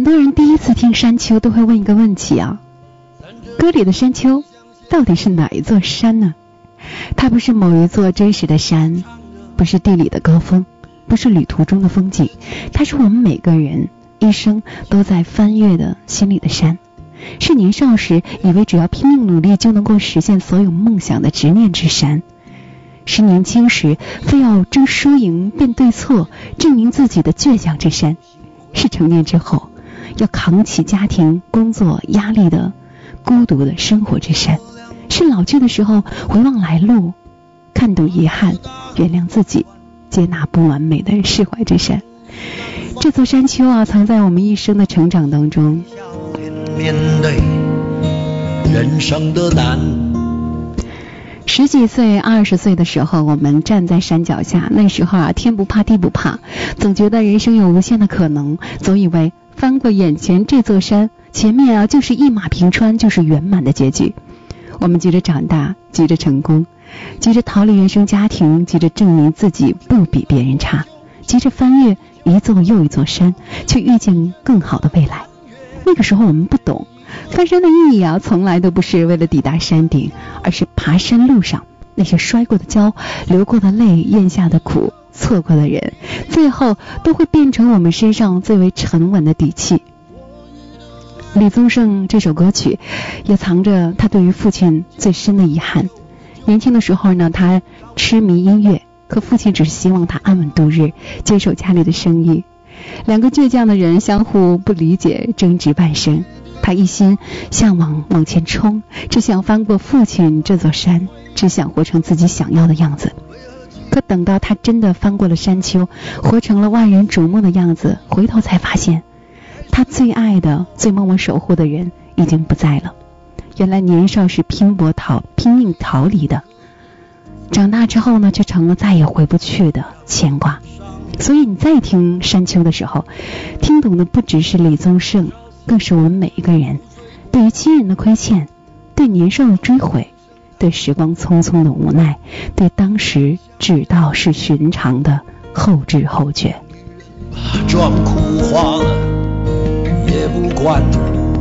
很多人第一次听山丘都会问一个问题啊，歌里的山丘到底是哪一座山呢？它不是某一座真实的山，不是地理的高峰，不是旅途中的风景，它是我们每个人一生都在翻越的心里的山，是年少时以为只要拼命努力就能够实现所有梦想的执念之山，是年轻时非要争输赢辨对错证明自己的倔强之山，是成年之后要扛起家庭工作压力的孤独的生活之山，是老去的时候回望来路，看懂遗憾，原谅自己，接纳不完美的释怀之山。这座山丘啊，藏在我们一生的成长当中。 面对人生的难 ，10几岁、20岁的时候，我们站在山脚下，那时候啊，天不怕地不怕，总觉得人生有无限的可能，总以为翻过眼前这座山，前面啊就是一马平川，就是圆满的结局。我们急着长大，急着成功，急着逃离原生家庭，急着证明自己不比别人差，急着翻越一座又一座山，去遇见更好的未来。那个时候我们不懂，翻山的意义啊，从来都不是为了抵达山顶，而是爬山路上那些摔过的跤、流过的泪、咽下的苦、错过的人，最后都会变成我们身上最为沉稳的底气。李宗盛这首歌曲也藏着他对于父亲最深的遗憾。年轻的时候呢，他痴迷音乐，可父亲只是希望他安稳度日，接手家里的生意。两个倔强的人相互不理解，争执半生。他一心向往前冲，只想翻过父亲这座山，只想活成自己想要的样子。可等到他真的翻过了山丘，活成了万人瞩目的样子，回头才发现他最爱的、最默默守护的人已经不在了。原来年少时拼命逃离的，长大之后呢，却成了再也回不去的牵挂。所以你再听山丘的时候，听懂的不只是李宗盛，更是我们每一个人对于亲人的亏欠，对年少的追悔，对时光匆匆的无奈，对当时只道是寻常的后知后觉。 装哭花了也不管，